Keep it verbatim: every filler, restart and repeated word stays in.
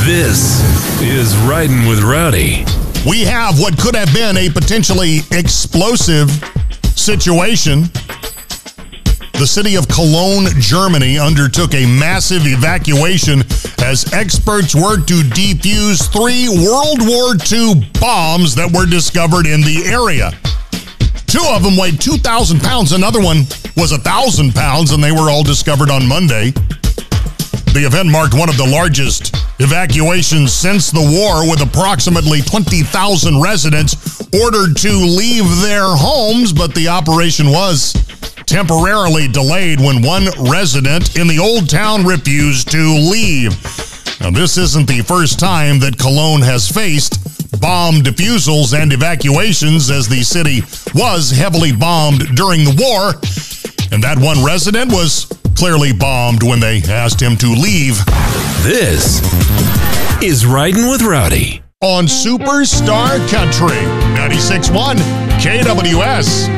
This is Riding with Rowdy. We have what could have been a potentially explosive situation. The city of Cologne, Germany undertook a massive evacuation as experts worked to defuse three World War Two bombs that were discovered in the area. Two of them weighed two thousand pounds. Another one was one thousand pounds, and they were all discovered on Monday. The event marked one of the largest evacuations since the war, with approximately twenty thousand residents ordered to leave their homes, but the operation was temporarily delayed when one resident in the Old Town refused to leave. Now, this isn't the first time that Cologne has faced bomb defusals and evacuations, as the city was heavily bombed during the war, and that one resident was clearly bombed when they asked him to leave. This is Riding with Rowdy On Superstar Country, ninety-six point one K W S.